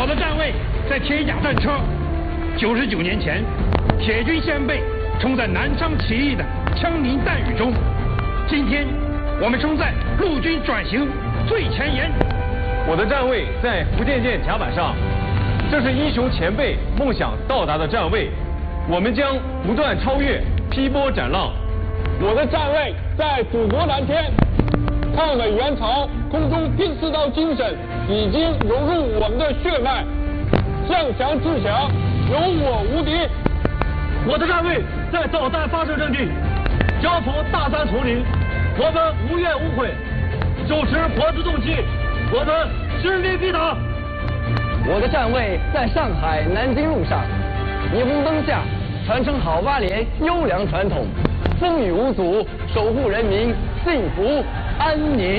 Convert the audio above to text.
我的站位在铁甲战车。99年前，铁军先辈冲在南昌起义的枪林弹雨中，今天我们冲在陆军转型最前沿。 我的站位在福建舰甲板上，这是英雄前辈梦想到达的站位，我们将不断超越，劈波斩浪。 我的站位在祖国蓝天，抗美援朝空中拼刺刀精神已经融入我们的血脉，向强自强，有我无敌。 我的站位在导弹发射阵地，交锋大山丛林，我们无怨无悔，手持活字动机，我们实力必打。 我的站位在上海南京路上，霓虹灯下传承好八连优良传统，风雨无阻，守护人民幸福安宁。